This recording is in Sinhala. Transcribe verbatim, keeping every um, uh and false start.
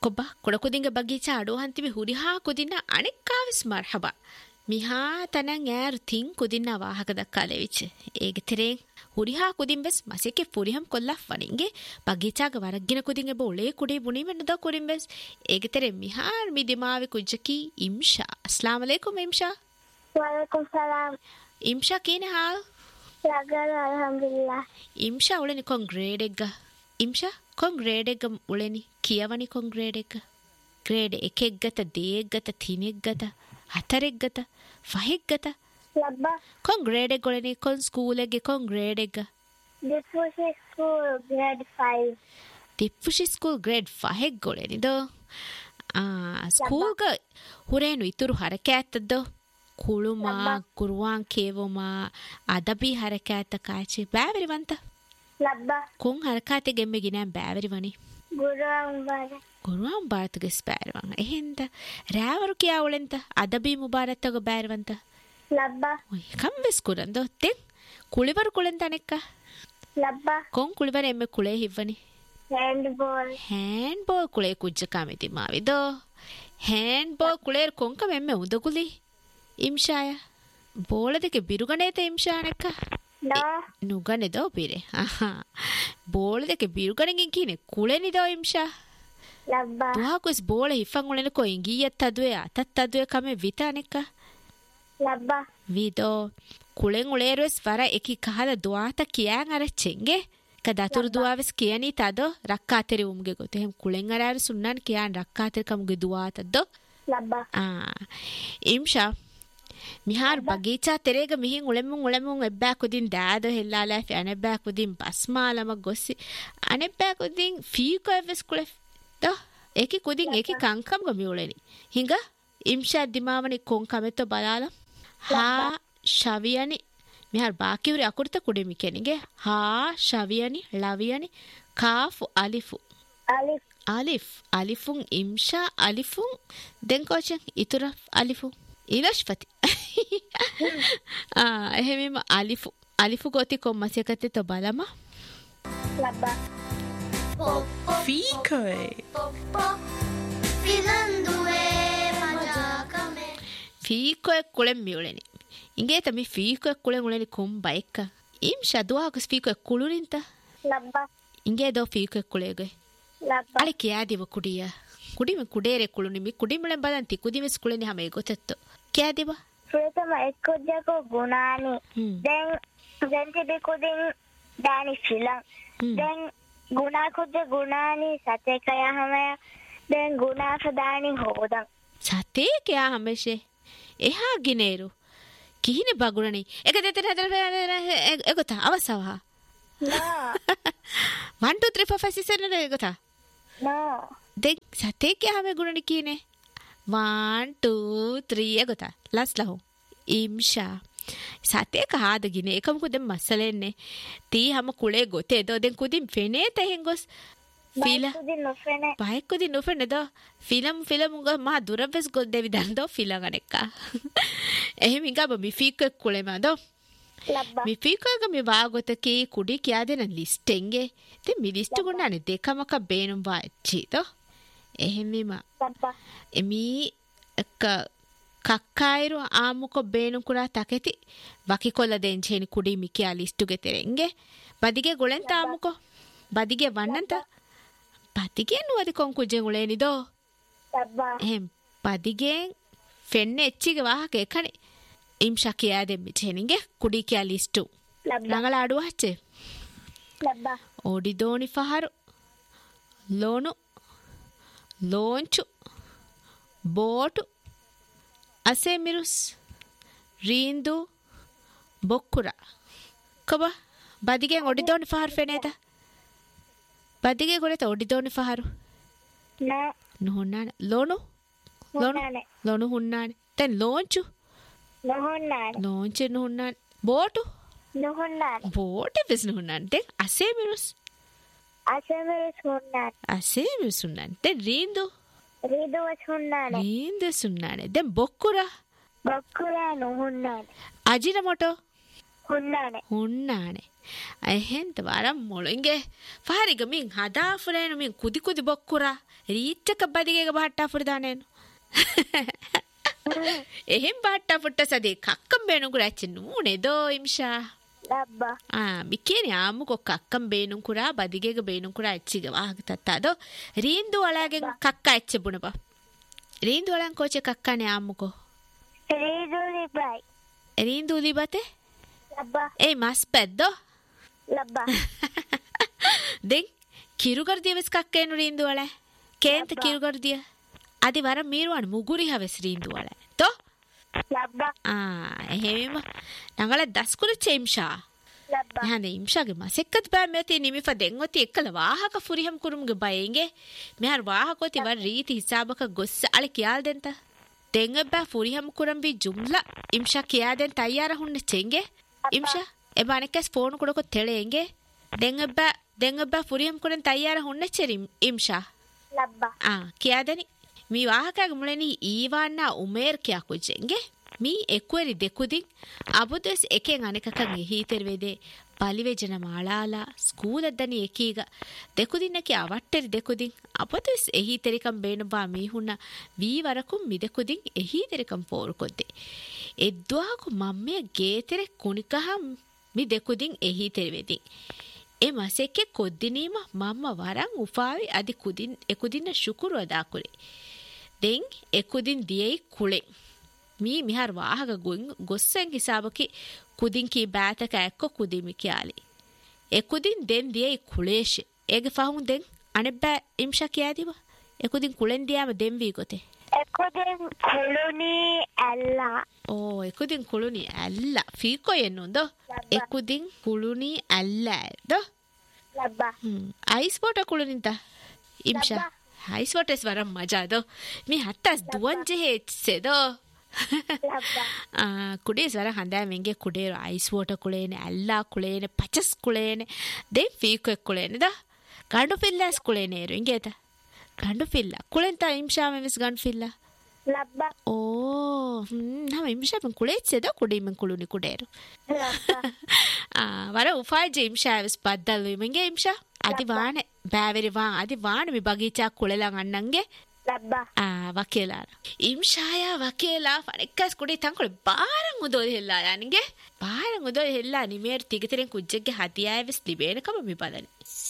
ಕೊಬ್ಬ ಕೊಡಕುದಿಂಗ ಬಗೀಚಾ ಅಡು ಹಂತಿವಿ ಹುರಿಹಾ ಕುದಿನ ಅಣೆಕ್ಕಾವಿಸ್ ಮರ್ಹಬ ಮಿಹಾ ತನಂ ಯಾರು ತಿಂ ಕುದಿನ ವಾಹಕ ದಕ್ಕಾಲೆವಿಚ್ ಏಗೆ ತೆರೆಂ ಹುರಿಹಾ ಕುದಿಂಬೆಸ್ ಮಸೆಕೆ ಪುರಿಹಂ ಕೊಲ್ಲ ಫಣಿಂಗೆ ಬಗೀಚಾಗ ವರಗ್ಗಿನ ಕುದಿಂಗೆ ಬೋಳೆ ಕುಡಿ ಬುಣಿಮೆನ್ನದ ಕುರಿಂಬೆಸ್ ಏಗೆ ತೆರೆ ಮಿಹಾರ್ ಮಿ ದಿಮಾವಿ ಕುಜ್ಜಕಿ ಇಮ್ಶಾ ಅಸ್ಲಾಮ್ ಅಲೈಕುಂ ಇಮ್ಶಾ ವಾಲೈಕುಂ ಸಲಾಂ ಇಮ್ಶಾ ಕೀನೆ ಹಾಲ್ ಲಗಲ ಅಲ್ಹಮ್ದುಲಿಲ್ಲಾಹ್ ಇಮ್ಶಾ ಉಳೆನಿ ಕೊಂ grade egg ಇಮ್ಶಾ ಕೊಂ grade egg ಉಳೆನಿ ಕಿಯವನಿ ಕೊಂ grade egg grade ಎಕೆಗ್ಗತ ದೇಗ್ಗತ ತಿನೆಗ್ಗತ ಹತರೆಗ್ಗತ ಫಹೆಗ್ಗತ ಲಬ್ಬ ಕೊಂ grade egg ಉಳೆನಿ ಕೊಂ ಸ್ಕೂಲೆಗ್ಗೆ ಕೊಂ grade egg ದಿಫುಶಿ school grade five ದಿಫುಶಿ school grade ಫಹೆಗ್ಗ ಉಳೆನಿದೋ ಆ ಸ್ಕೂಲ್ಗ ಹುರೇನು ಇತುರು ಹರಕ್ಯಾತ್ತದ್ದೋ ಕುಳುಮ ಕುರ್ವಾನ್ ಕೇವಮ ಅದಬಿ ಹರಕ್ಯಾತ ಕಾಚಿ ಬ್ಯಾವರಿವಂತ ಲಬ್ಬ ಕೊಂ ಹರಕಾತೆಗೆ ಎಮ್ಮೆಗಿನ ಬ್ಯಾವರಿವನಿ ಗುರುವಾಂ ಬಾರ ಗುರುವಾಂ ಬಾರತಗೆ ಸ್ಪ್ಯಾರವಂ ಎಹೆಂತ ರಾವರು ಕಿಯಾ ಉಳೆಂತ ಅದಬಿ ಮುಬಾರತ್ತಗ ಬ್ಯಾರವಂತ ಲಬ್ಬ ಕಂಬೆಸ್ ಕುರಂದೋ ತೆಂ ಕುಳಿವರು ಕುಳೆಂತ ಅನೆಕ್ಕ ಲಬ್ಬ ಕೊಂ ಕುಳಿವರ ಎಮ್ಮೆ ಕುಳೆ ಹಿವ್ವನಿ hand ball hand ball ಕುಳೆ ಕುಜ್ಜ ಕಾಮಿತಿ ಮಾವಿದೋ hand ball ಕುಳೆರ್ ಕೊಂಕ ಎಮ್ಮೆ ಉದಗುಲಿ ಇಮ್ಶಾಯ ಬೋಳದಕ್ಕೆ ಬಿರುಗಣೇತ ಇಮ್ಶಾನಕ್ಕ ನುಗನೆದೋ ಬಿರೆ ಆಹಾ ಬೋಳದಕ್ಕೆ ಬಿರುಗಣೆಗೆ ಕೀನೆ ಕುಳೆನಿದೋ ಇಮ್ಶಾ ಲಬ್ಬ ದುಹಾಕುಸ್ ಬೋಳೆ ಹಿಫಂ ಉಳೆನ ಕೊ ಇಂಗಿಯತ್ ತದುವೆ ಅತತ್ ತದುವೆ ಕಮೆ ವಿತಾನೆಕ್ಕ ಲಬ್ಬ ವಿದೋ ಕುಳೆಂ ಉಳೇರುವೆಸ್ ವರ ಎಕಿ ಕಹದ ದುವಾತ ಕಿಯಾಂ ಅರ ಚೆಂಗೆ ಕದತುರು ದುವಾವೆಸ್ ಕಿಯನಿ ತದೋ ರಕ್ಕಾತೆರಿ ಉಮ್ಗೆ ಗೊತ್ತು ಹೆಂ ಕುಳೆಂ ಅರಾರು ಸುನ್ನಾನ್ ಕಿಯಾನ್ ರಕ್ಕಾತೆರಿ ಕಮ್ಗೆ ದುವಾತದ್ದೋ ಲಬ್ಬ ಆ ಇಮ್ಶಾ මිහාර බගීචා තෙරේග මිහින් උළෙමුන් උළෙමුන් එබ්බෑකුදින් දෑද හෙල්ලාලා ෆි අනෙබ්බෑකුදින් බස්මාලම ගොස්සි අනෙබ්බෑකුදින් ෆීකෝ එවස් කුලෙ ද ඒකි කුදින් ඒකි කංකම් ග මිඋලෙනි හිඟ ඉම්ෂා දිමාවනි කොන් කමෙතෝ බලාලා හා ශවියනි මිහාර ಬಾಕಿವ್ರಿ ಅಕುರ್ತ ಕುಡಿಮಿ ಕೆನಿಗೆ ಹಾ ಶವಿಯನಿ ಲವಿಯನಿ ಕಾಫು ಅಲಿಫು ಅಲಿಫ್ ಅಲಿಫ್ ಅಲಿಫುನ್ ಇಮ್ಷಾ ಅಲಿಫುನ್ ದೆಂಕೋಚನ್ ಇತುರ ಅಲಿಫು ඉවශ්පති එහෙමම අලිෆු අලිෆු ගොති කොම්මසියකත්තේ තො බලම ලබ්බා ෆීකෝයි ෆිලන්දුවේ මජාකමේ ෆීකෝය කුලෙම් මියුලෙනි ಇಂಗೆ ತಮಿ ಫೀಕೋ ಕುಳೆ ಉಳೆನಿ ಕೊಂ ಬೈಕ ಇಂ ಶದುವಾಗಸ್ ಫೀಕೋ ಕುಳುರಿಂತ ಲಬ್ಬಾ ಇಂಗೆ ದೋ ಫೀಕೋ ಕುಳೆಗೆ ಲಬ್ಬಾ ಅಳೆ ಕ್ಯಾದಿವ ಕುಡಿಯ ಕುಡಿಮೆ ಕುಡೇರೆ ಕುಳುನಿ ಮಿ ಕುಡಿಮಳೆ ಬದಂತಿ ಕುದಿಮೆಸ್ ಕುಳೆನಿ ಹಮೆ ಗೊತ್ತೆತ್ತು ಕ್ಯಾದಿವ ප්‍රථම එක්කොද්දකෝ ගුණානි දැන් දැන් තිබෙකුදින් දානි ශිලං දැන් ගුණාකුද්ද ගුණානි සතේ කයා හැමය දැන් ගුණාස දානි හොදන් සතේ කයා හැමෂේ එහා ගිනේරු කිහිනේ බගුණනි එක දෙතර හදලා එගොත අවසවහ නෝ one two three four five six seven එගොත නෝ දැන් සතේ කයා හැම ගුණනි කීනේ one two three එගොත ලස්ලහෝ ඉම්ෂා සතේ කහාද ගිනේ එකම කුදෙන් මස්සලෙන්නේ තී හැම කුලේ ගොතේ දෝ දැන් කුදින් ෆෙනේ තෙහෙන් ගොස් ෆිල කුදින් නොෆෙනේ බයික් කුදින් නොෆෙනේ දෝ ෆිලම් ෆිලම් ග මහ දුරවෙස් ගොස් දෙවි දන් දෝ ෆිලම් අනෙක්කා එහෙම ඉගබ මි ෆීක කුලේ මදෝ ලබ්බා මි ෆීක ග මි වා ගොතකේ කුඩි කියා දෙන ලිස්ට් එංගේ තේ මි ලිස්ට් ගොන්නනේ දෙකමක බේනුම් වා චීතෝ එහෙමම ලබ්බා එමි එක ಕಕ್ಕಾಯಿರು ಆಮುಕೊ ಬೇನು ಕೂಡ ತಕೆತಿ ವಕಿಕೊಲ್ಲ ದೆಂಚೇನಿ ಕುಡಿ ಮಿಕಿಯ ಲಿಸ್ಟುಗೆ ತೆರೆಂಗೆ ಬದಿಗೆ ಗುಳೆಂತ ಆಮುಕೊ ಬದಿಗೆ ವಣ್ಣಂತ ಬದಿಗೆ ನುವದಿ ಕೊಂಕುಜೆ ಗುಳೇನಿದೋ ಎಂ ಬದಿಗೆ ಫೆನ್ನೆ ಎಚ್ಚಿಗೆ ವಾಹಕ ಎಕಣಿ ಇಂ ಶಕಿಯ ದೆಂಬಿಚೇನಿಗೆ ಕುಡಿಕಿಯ ಲಿಸ್ಟು ನಂಗಳ ಆಡುವ ಹಚ್ಚೆ ಓಡಿದೋಣಿ ಫಹರು ಲೋನು ಲೋಂಚು ಬೋಟು ಅಸೆ ಮಿರುಸ್ ರೀಂದು ಬೊಕ್ಕುರ ಕಬ ಬದಿಗೆ ಒಡಿದೋಣಿ ಫಹರು ಫೆನೇತ ಬದಿಗೆ ಗೊಳೆತ ಒಡಿದೋಣಿ ಫಹರು ನುಹುಣ್ಣಾನೆ ಲೋಣು ಲೋಣು ಲೋಣು ಹುಣ್ಣಾನೆ ತೆನ್ ಲೋಂಚು ಲೋಂಚು ನುಹುಣ್ಣಾನೆ ಬೋಟು ಬೋಟೆ ಬಿಸ್ ನುಹುಣ್ಣಾನೆ ತೆನ್ ಅಸೆ ಮಿರುಸ್ ಅಸೆ ಮಿರುಸ್ ಹುಣ್ಣಾನೆ ತೆನ್ ರೀಂದು රීදුව සුන්නානේ රීන්ද සුන්නානේ දැන් බොක්කුරා බොක්කුරා නුහුන්නානේ අජිනමොටෝ ಹುಣ್ಣಾನೆ ಹುಣ್ಣಾನೆ ಅಹೆಂತ ವರಂ ಮೊಳಂಗೆ ಫಾರಿಗ ಮಿಂ ಹದಾ ಫುಲೇನು ಮಿಂ ಕುದಿ ಕುದಿ ಬೊಕ್ಕುರ රීච්චක බදිගේක බහට්ටා පුරදානේනු එහෙම් බහට්ටා පුට්ට සදේ කක්කම් බේනුකුර ඇච්චි නූනේ දෝ ඉම්ෂා ලබ්බා ආ මිකේනි ආමුකො කක්කම් බේනුකුරා බදිගේක බේනුකුරා ඇච්චිග වාහක තත්තාදෝ රීන්දු වලාගෙන් කක්කා ඇච්චි බුණපා රීන්දු වලන් කෝචේ කක්කානේ ආමුකො රීදු ලිබයි රීන්දු ලිබතේ ලබ්බා ඒ මස් පැද්දෝ ලබ්බා දෙන් කිරුගර්දිය වෙස් කක්කේනු රීන්දු වල කේන්ත කිරුගර්දිය අදි වර මීරුවන් මුගුරි හවෙස් රීන්දු වල තෝ ලබ්බා ආ එහෙම නංගල දස්කුල චේම්ෂා ලබ්බා නහනේ ඉම්ෂාගේ මසෙක්කත් බෑ මෙති නිමිෆ දෙන්ගොති එක්කල වාහක ෆුරිහම් කුරුම්ගේ බයෙන්ගේ මෙහර වාහකොති වර රීති හිසාබක ගොස්ස අල කියාල් දෙන්ත දෙංග බෑ ෆුරිහම් කුරම්බි ජුම්ලා ඉම්ෂා කියා දෙන් තයාර හුන්න චෙන්ගේ ඉම්ෂා එබානෙකස් ෆෝන් කුඩකො තෙලෙන්ගේ දෙංග බෑ දෙංග බෑ ෆුරිහම් කුරන් තයාර හුන්න චෙරිම් ඉම්ෂා ලබ්බා ආ කියා දෙනි මී වාහකගේ මුලෙනි ඊවාන්නා උමේර් කියා කුජෙන්ගේ මී එක්වරි දෙකුදින් අබුදස් එකෙන් අනෙකකන් එහීතෙරවෙදේ පලිවෙජන මාලාලා ස්කූලද්දනි එකීග දෙකුදින්නකි අවට්ටරි දෙකුදින් අපතුස් එහීතෙරිකම් බේනබා මීහුන්න වී වරකුම් මිදෙකුදින් එහීතෙරිකම් පෝරු කොද්දේ එද්වාකු මම්මය ගේතෙරෙ කුණිකහම් මි දෙකුදින් එහීතෙරවෙදින් එ මසෙක්කෙ කොද්දිනීම මම්ම වරං උපාවි අධි කුදින් එකුදින්න ශුකුරු අදාකුරේ දෙන් එකුදින් දියෙයි කුලෙන් මී මිහර වාහක ගොස්සෙන් හිසාබකි කුදින් කී බෑතක එක්ක කුදිමි කියාලි එකුදින් දෙන් දියෙයි කුලේෂ ඒගේ ෆහුන් දෙන් අනෙබ්බෑ ඉම්ෂා කියාදිව එකුදින් කුලෙන් දියාම දෙන් වී ගොතේ එකුදින් කුළුනි ඇල්ලා ඕ එකුදින් කුළුනි ඇල්ලා ෆීකෝ එන්නුන්දෝ එකුදින් කුළුනි ඇල්ලා දෝ ලබ්බා අයිස් පොට කුළුනින්ද ඉම්ෂා අයිස් පොටස් වරම් මජාදෝ මේ හත්තස් දුවන් ජෙහෙච්සෙදෝ ಕುಡಿಯ ಸ್ವರ ಹಂದ ಮೆಂಗೆ ಕುಡಿಯರು ಐಸ್ ವಾಟರ್ ಕುಳೇನೆ ಎಲ್ಲ ಕುಳೇನೆ ಪಚಸ್ ಕುಳೇನೆ ದೇ ಫೀಕು ಕುಳೇನೆ ದ ಗಂಡು ಫಿಲ್ಲಾಸ್ ಕುಳೇನೆ ಇರು ಹಿಂಗೇತ ಗಂಡು ಫಿಲ್ಲ ಕುಳೆಂತ ಇಂಶಾ ಮೆಮಿಸ್ ಗಂಡು ಫಿಲ್ಲ ಓ ಹ್ಮ್ ನಮ್ಮ ಇಂಶಾ ಮೆಂ ಕುಳೇಚ್ಚೆದ ಕುಡಿ ಮೆಂ ಕುಳುನಿ ಕುಡೇರು ಆ ವರ ಉಫಾಯ್ಜೆ ಇಂಶಾ ವೆಸ್ ಬದ್ದಲ್ಲು ಮೆಂಗೆ ಇಂಶಾ ಅದಿ ವಾಣೆ ಬ್ಯಾವೆರಿ ವಾ ಅದಿ ವಾಣೆ ಮಿ ಬಗೀಚಾ ಕುಳೆಲಂ ಅಣ್ಣಂಗೆ ලබ්බා ආ වකේලා ඉම්ෂායා වකේලා ෆනෙක්කස් කුඩි තංකොල බාරන් උදොල් හෙල්ලා යන්නේ බාරන් උදොල් හෙල්ලා නිමේර තිගතරෙන් කුජ්ජෙක්ගේ හතියාය වෙස් ලිබේනකම මි බලන්නේ